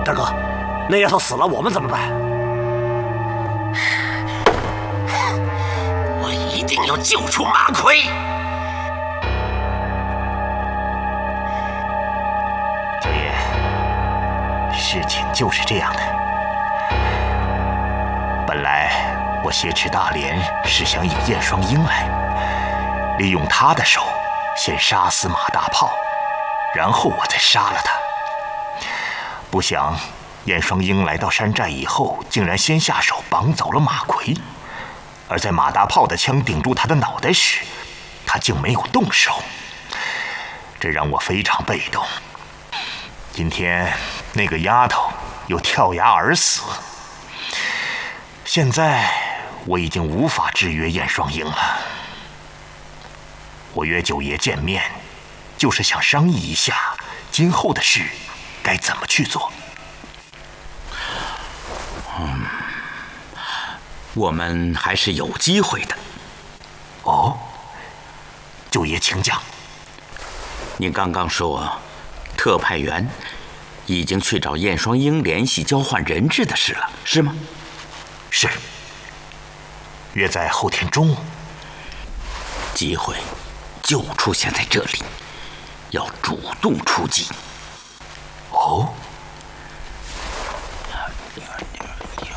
大哥，那丫头死了，我们怎么办？ 我一定要救出马奎。 九爷，事情就是这样的。本来我挟持大连是想引燕双鹰来，利用他的手先杀死马大炮，然后我再杀了他。不想燕双鹰来到山寨以后，竟然先下手绑走了马奎，而在马大炮的枪顶住他的脑袋时，他竟没有动手，这让我非常被动。今天那个丫头又跳崖而死，现在我已经无法制约燕双鹰了。我约九爷见面，就是想商议一下今后的事该怎么去做。 我们还是有机会的。 哦，九爷请讲。 你刚刚说，特派员已经去找燕双鹰联系交换人质的事了，是吗？ 是。约在后天中午。 机会就出现在这里，要主动出击。 哦。